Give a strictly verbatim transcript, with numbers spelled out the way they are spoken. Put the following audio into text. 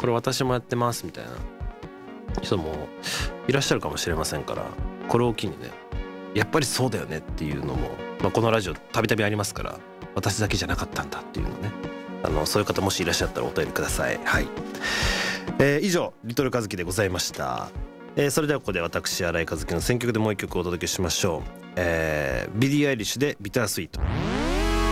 これ私もやってますみたいな人もいらっしゃるかもしれませんから、これを機にね、やっぱりそうだよねっていうのも、まあ、このラジオたびたびありますから、私だけじゃなかったんだっていうのね、あのそういう方もしいらっしゃったらお便りください。はい、えー、以上リトルカズキでございました。えー、それではここで私新井和樹の選曲でもう一曲お届けしましょう。えー、ビリー・アイリッシュでビタースイート。